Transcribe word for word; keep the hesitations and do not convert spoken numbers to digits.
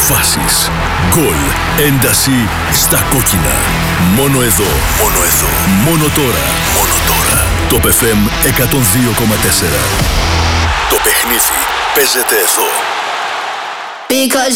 Αποφάσεις, γκολ, ένταση στα κόκκινα. Μόνο εδώ, μόνο εδώ, μόνο τώρα, μόνο τώρα. Top εφ εμ εκατόν δύο κόμμα τέσσερα. Το παιχνίδι παίζεται εδώ. Because